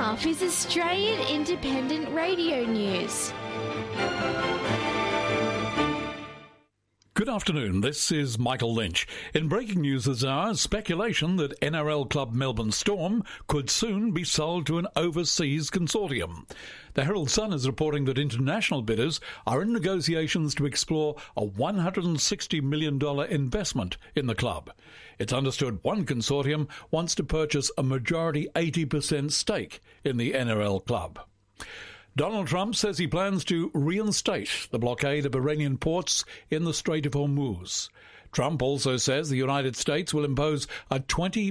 half is Australian independent radio news. Good afternoon, this is Michael Lynch. In breaking news this hour, speculation that NRL club Melbourne Storm could soon be sold to an overseas consortium. The Herald Sun is reporting that international bidders are in negotiations to explore a $160 million investment in the club. It's understood one consortium wants to purchase a majority 80% stake in the NRL club. Donald Trump says he plans to reinstate the blockade of Iranian ports in the Strait of Hormuz. Trump also says the United States will impose a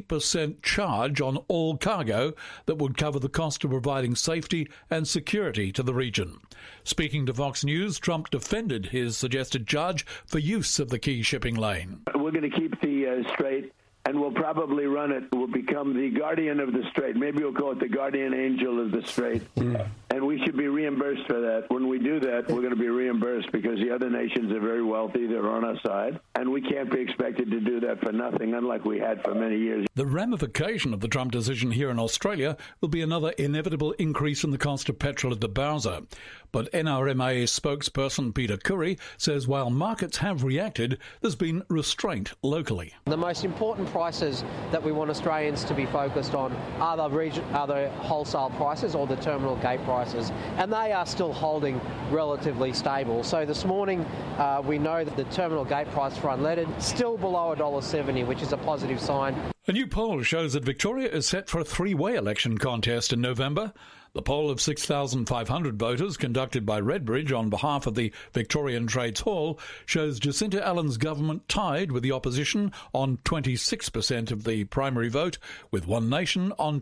20% charge on all cargo that would cover the cost of providing safety and security to the region. Speaking to Fox News, Trump defended his suggested charge for use of the key shipping lane. We're going to keep the strait, and we'll probably run it. We'll become the guardian of the strait. Maybe we'll call it the guardian angel of the strait. And we should be reimbursed for that. When we do that, we're going to be reimbursed because the other nations are very wealthy. They're on our side. And we can't be expected to do that for nothing, unlike we had for many years. The ramification of the Trump decision here in Australia will be another inevitable increase in the cost of petrol at the Bowser. But NRMA spokesperson Peter Curry says while markets have reacted, there's been restraint locally. The most important prices that we want Australians to be focused on are the wholesale prices or the terminal gate prices, and they are still holding relatively stable. So this morning we know that the terminal gate price for unleaded still below $1.70, which is a positive sign. A new poll shows that Victoria is set for a three-way election contest in November. The poll of 6,500 voters conducted by Redbridge on behalf of the Victorian Trades Hall shows Jacinta Allen's government tied with the opposition on 26% of the primary vote, with One Nation on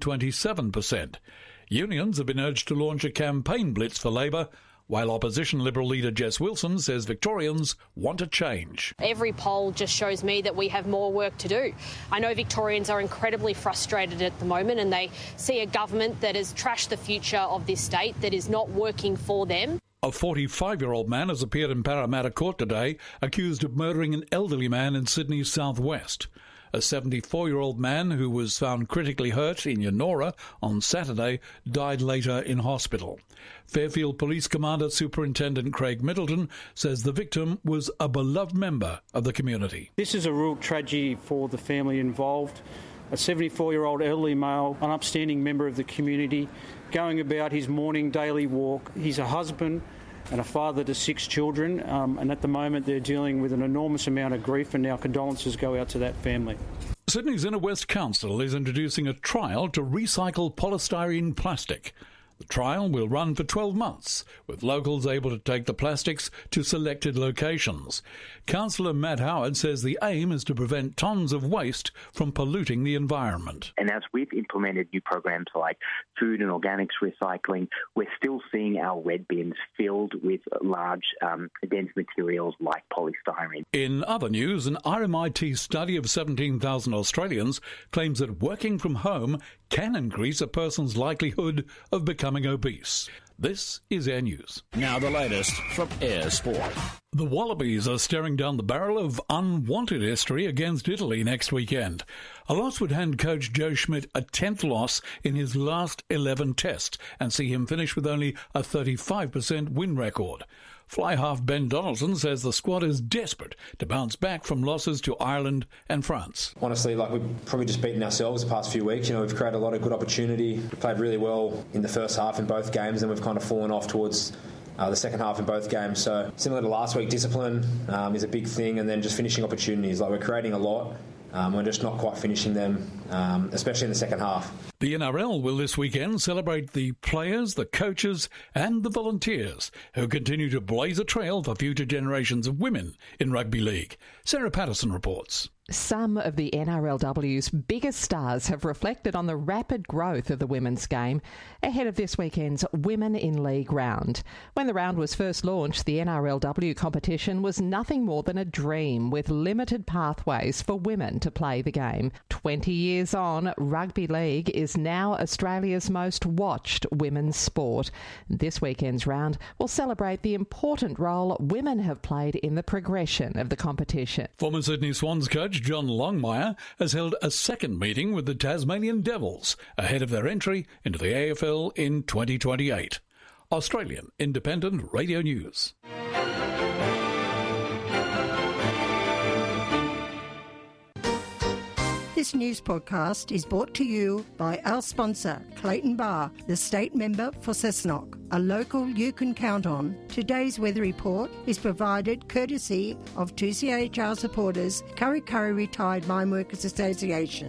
27%. Unions have been urged to launch a campaign blitz for Labor, while opposition Liberal leader Jess Wilson says Victorians want a change. Every poll just shows me that we have more work to do. I know Victorians are incredibly frustrated at the moment, and they see a government that has trashed the future of this state, that is not working for them. A 45-year-old man has appeared in Parramatta Court today, accused of murdering an elderly man in Sydney's southwest. A 74-year-old man who was found critically hurt in Yennora on Saturday died later in hospital. Fairfield Police Commander Superintendent Craig Middleton says the victim was a beloved member of the community. This is a real tragedy for the family involved. A 74-year-old elderly male, an upstanding member of the community, going about his morning daily walk. He's a husband and a father to 6 children, and at the moment they're dealing with an enormous amount of grief, and our condolences go out to that family. Sydney's Inner West Council is introducing a trial to recycle polystyrene plastic. The trial will run for 12 months, with locals able to take the plastics to selected locations. Councillor Matt Howard says the aim is to prevent tonnes of waste from polluting the environment. And as we've implemented new programs like food and organics recycling, we're still seeing our red bins filled with large, dense materials like polystyrene. In other news, an RMIT study of 17,000 Australians claims that working from home can increase a person's likelihood of becoming obese. This is Air News. Now the latest from Air Sport. The Wallabies are staring down the barrel of unwanted history against Italy next weekend. A loss would hand coach Joe Schmidt a 10th loss in his last 11 tests and see him finish with only a 35% win record. Fly half Ben Donaldson says the squad is desperate to bounce back from losses to Ireland and France. Honestly, we've probably just beaten ourselves the past few weeks. We've created a lot of good opportunity. We played really well in the first half in both games, and we've kind of fallen off towards the second half in both games. So similar to last week, discipline is a big thing, and then just finishing opportunities. We're creating a lot. We're just not quite finishing them, especially in the second half. The NRL will this weekend celebrate the players, the coaches and the volunteers who continue to blaze a trail for future generations of women in rugby league. Sarah Patterson reports. Some of the NRLW's biggest stars have reflected on the rapid growth of the women's game ahead of this weekend's Women in League round. When the round was first launched, the NRLW competition was nothing more than a dream with limited pathways for women to play the game. 20 years on, rugby league is now Australia's most watched women's sport. This weekend's round will celebrate the important role women have played in the progression of the competition. Former Sydney Swans coach coach John Longmire has held a second meeting with the Tasmanian Devils ahead of their entry into the AFL in 2028. Australian Independent Radio News. This news podcast is brought to you by our sponsor, Clayton Bar, the state member for Cessnock, a local you can count on. Today's weather report is provided courtesy of 2CHR supporters, Kurri Kurri Retired Mine Workers Association.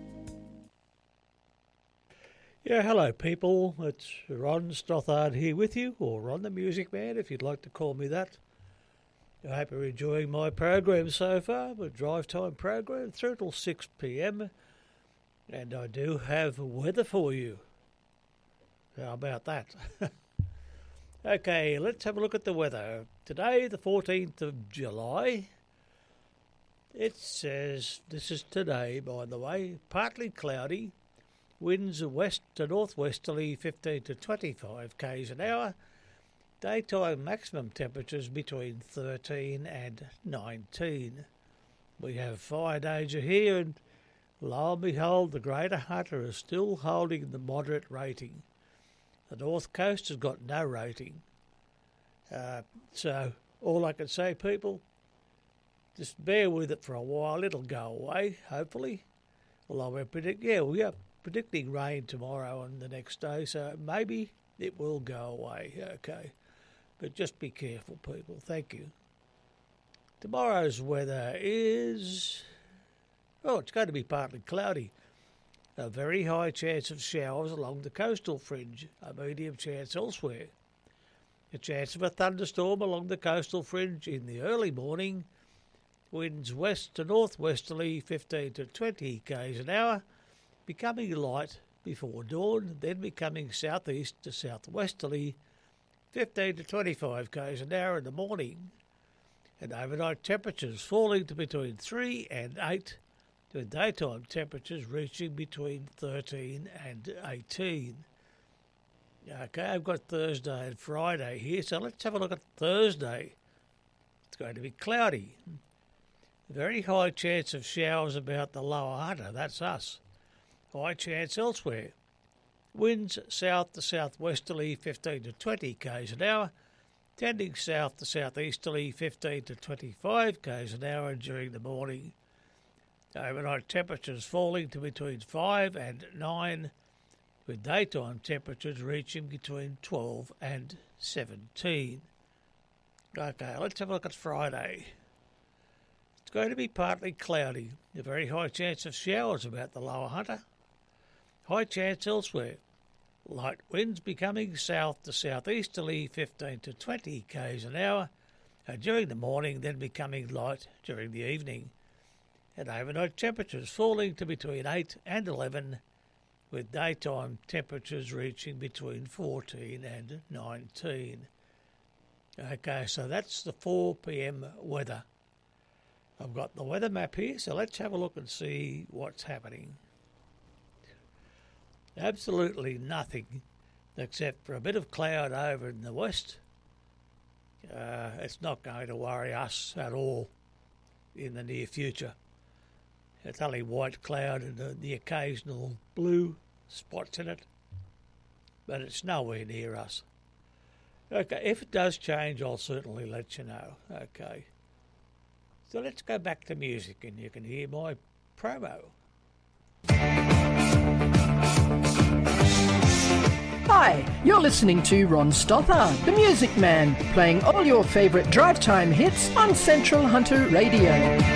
Yeah, hello people, it's Ron Stothard here with you, or Ron the Music Man if you'd like to call me that. I hope you're enjoying my program so far, my drive time program through till 6 p.m. And I do have weather for you. How about that? Okay, let's have a look at the weather. Today, the 14th of July, it says, this is today by the way, partly cloudy, winds west to northwesterly 15 to 25 k's an hour. Daytime maximum temperatures between 13 and 19. We have fire danger here, and lo and behold, the Greater Hunter is still holding the moderate rating. The North Coast has got no rating. So all I can say, people, just bear with it for a while. It'll go away, hopefully. Although we are predicting rain tomorrow and the next day, so maybe it will go away. Okay. But just be careful, people. Thank you. Tomorrow's weather is... it's going to be partly cloudy. A very high chance of showers along the coastal fringe. A medium chance elsewhere. A chance of a thunderstorm along the coastal fringe in the early morning. Winds west to northwesterly 15 to 20 k's an hour. Becoming light before dawn, then becoming southeast to southwesterly 15 to 25 k's an hour in the morning, and overnight temperatures falling to between 3 and 8, with daytime temperatures reaching between 13 and 18. Okay, I've got Thursday and Friday here, so let's have a look at Thursday. It's going to be cloudy. Very high chance of showers about the lower Hunter, that's us. High chance elsewhere. Winds south to southwesterly 15 to 20 k's an hour, tending south to southeasterly 15 to 25 k's an hour during the morning. Overnight temperatures falling to between 5 and 9, with daytime temperatures reaching between 12 and 17. Okay, let's have a look at Friday. It's going to be partly cloudy. A very high chance of showers about the lower Hunter. High chance elsewhere. Light winds becoming south to southeasterly 15 to 20 k's an hour during the morning, then becoming light during the evening. And overnight temperatures falling to between 8 and 11, with daytime temperatures reaching between 14 and 19. Okay, so that's the 4 p.m. weather. I've got the weather map here, so let's have a look and see what's happening. Absolutely nothing except for a bit of cloud over in the west. It's not going to worry us at all in the near future. It's only white cloud and the occasional blue spots in it, but it's nowhere near us. Okay, if it does change, I'll certainly let you know. Okay, so let's go back to music and you can hear my promo. Hi, you're listening to Ron Stothard, the Music Man, playing all your favourite drive time hits on Central Hunter Radio.